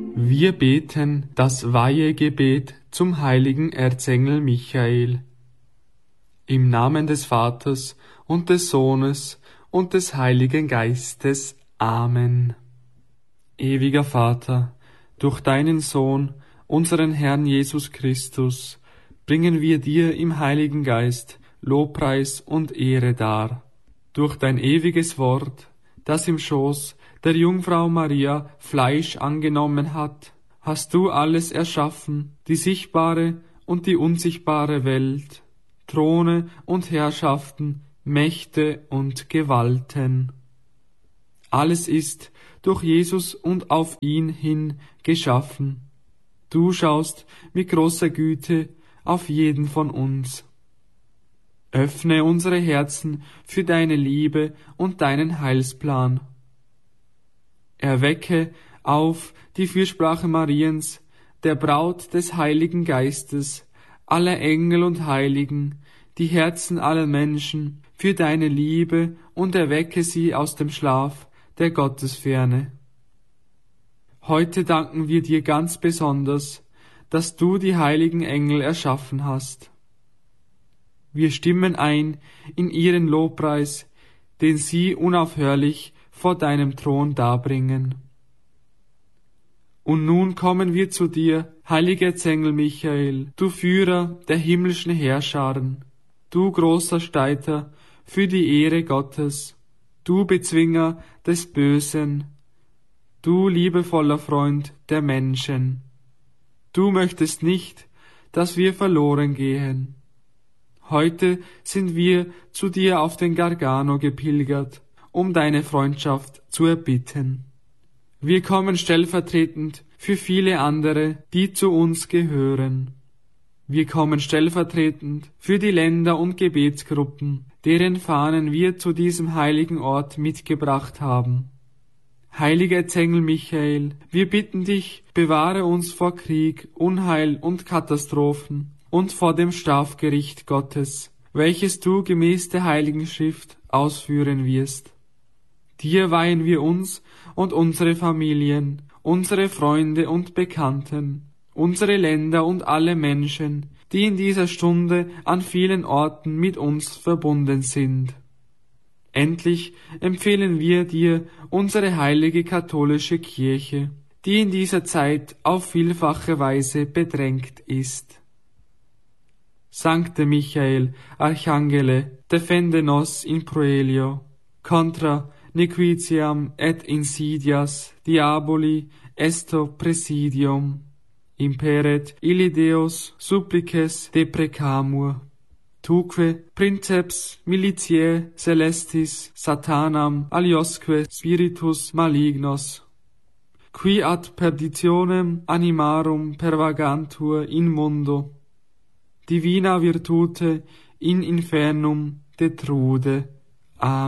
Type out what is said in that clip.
Wir beten das Weihegebet zum heiligen Erzengel Michael. Im Namen des Vaters und des Sohnes und des Heiligen Geistes. Amen. Ewiger Vater, durch deinen Sohn, unseren Herrn Jesus Christus, bringen wir dir im Heiligen Geist Lobpreis und Ehre dar. Durch dein ewiges Wort, das im Schoß der Jungfrau Maria Fleisch angenommen hat, hast du alles erschaffen, die sichtbare und die unsichtbare Welt, Throne und Herrschaften, Mächte und Gewalten. Alles ist durch Jesus und auf ihn hin geschaffen. Du schaust mit großer Güte auf jeden von uns. Öffne unsere Herzen für deine Liebe und deinen Heilsplan. Erwecke auf die Fürsprache Mariens, der Braut des Heiligen Geistes, aller Engel und Heiligen, die Herzen aller Menschen für deine Liebe und erwecke sie aus dem Schlaf der Gottesferne. Heute danken wir dir ganz besonders, dass du die heiligen Engel erschaffen hast. Wir stimmen ein in ihren Lobpreis, den sie unaufhörlich vor deinem Thron darbringen. Und nun kommen wir zu dir, heiliger Erzengel Michael, du Führer der himmlischen Heerscharen, du großer Streiter für die Ehre Gottes, du Bezwinger des Bösen, du liebevoller Freund der Menschen. Du möchtest nicht, dass wir verloren gehen. Heute sind wir zu dir auf den Gargano gepilgert, um deine Freundschaft zu erbitten. Wir kommen stellvertretend für viele andere, die zu uns gehören. Wir kommen stellvertretend für die Länder und Gebetsgruppen, deren Fahnen wir zu diesem heiligen Ort mitgebracht haben. Heiliger Erzengel Michael, wir bitten dich, bewahre uns vor Krieg, Unheil und Katastrophen und vor dem Strafgericht Gottes, welches du gemäß der Heiligen Schrift ausführen wirst. Dir weihen wir uns und unsere Familien, unsere Freunde und Bekannten, unsere Länder und alle Menschen, die in dieser Stunde an vielen Orten mit uns verbunden sind. Endlich empfehlen wir dir unsere heilige katholische Kirche, die in dieser Zeit auf vielfache Weise bedrängt ist. Sancte Michael, Archangele, defende nos in proelio, contra nequitiam et insidias diaboli esto presidium, imperet illi Deus supplices deprecamur. Tuque princeps militiae celestis satanam aliosque spiritus malignos, qui ad perditionem animarum pervagantur in mundo, divina virtute in infernum detrude. Amen.